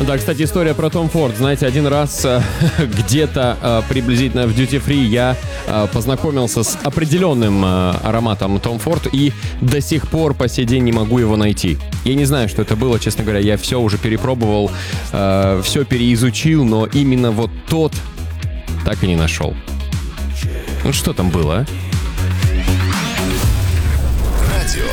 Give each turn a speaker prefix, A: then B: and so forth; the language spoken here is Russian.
A: Да, кстати, история про Том Форд. Знаете, один раз где-то приблизительно в Duty Free я познакомился с определенным ароматом Том Форд и до сих пор по сей день не могу его найти. Я не знаю, что это было, честно говоря. Я все уже перепробовал, все переизучил, но именно вот тот так и не нашел. Ну что там было, а?
B: Радио